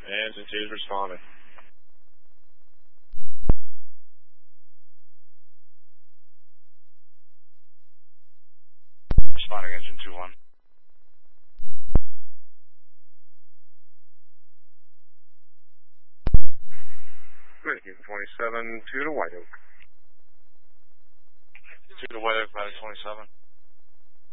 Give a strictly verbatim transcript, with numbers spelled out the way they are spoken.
Engine two is responding. Responding engine two one. twenty-seven, two to White Oak. two to White Oak, Valley twenty-seven.